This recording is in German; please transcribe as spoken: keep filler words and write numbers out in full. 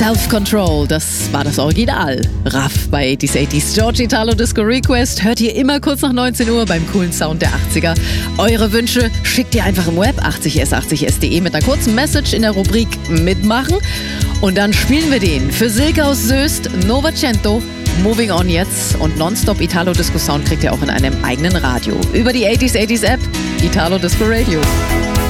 Self-Control, das war das Original. Raff bei achtzig achtzig. George Italo Disco Request hört ihr immer kurz nach neunzehn Uhr beim coolen Sound der achtziger. Eure Wünsche schickt ihr einfach im Web achtzig s achtzig s punkt de mit einer kurzen Message in der Rubrik Mitmachen. Und dann spielen wir den für Silke aus Soest, Novecento, Moving On jetzt und Nonstop Italo Disco Sound kriegt ihr auch in einem eigenen Radio. Über die achtzig achtzig App, Italo Disco Radio.